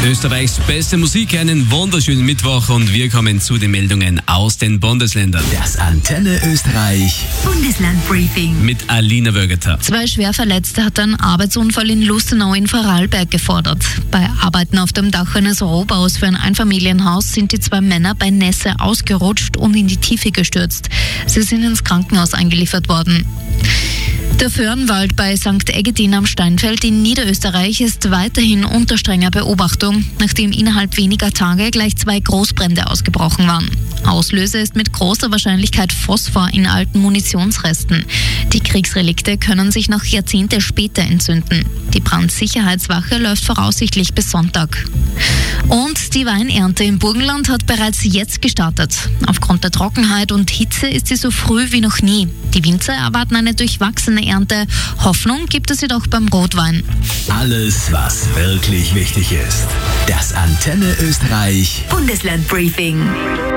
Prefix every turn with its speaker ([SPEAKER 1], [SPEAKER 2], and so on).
[SPEAKER 1] Österreichs beste Musik, einen wunderschönen Mittwoch und wir kommen zu den Meldungen aus den Bundesländern.
[SPEAKER 2] Das Antenne Österreich
[SPEAKER 3] Bundeslandbriefing
[SPEAKER 1] Mit Alina Wögeter.
[SPEAKER 4] 2 Schwerverletzte hat ein Arbeitsunfall in Lustenau in Vorarlberg gefordert. Bei Arbeiten auf dem Dach eines Rohbaus für ein Einfamilienhaus sind die 2 Männer bei Nässe ausgerutscht und in die Tiefe gestürzt. Sie sind ins Krankenhaus eingeliefert worden. Der Föhrenwald bei St. Eggetin am Steinfeld in Niederösterreich ist weiterhin unter strenger Beobachtung, nachdem innerhalb weniger Tage gleich 2 Großbrände ausgebrochen waren. Auslöser ist mit großer Wahrscheinlichkeit Phosphor in alten Munitionsresten. Die Kriegsrelikte können sich noch Jahrzehnte später entzünden. Die Brandsicherheitswache läuft voraussichtlich bis Sonntag. Und die Weinernte im Burgenland hat bereits jetzt gestartet. Aufgrund der Trockenheit und Hitze ist sie so früh wie noch nie. Die Winzer erwarten eine durchwachsene Ernte. Hoffnung gibt es jedoch beim Rotwein.
[SPEAKER 2] Alles, was wirklich wichtig ist. Das Antenne Österreich
[SPEAKER 3] Bundeslandbriefing.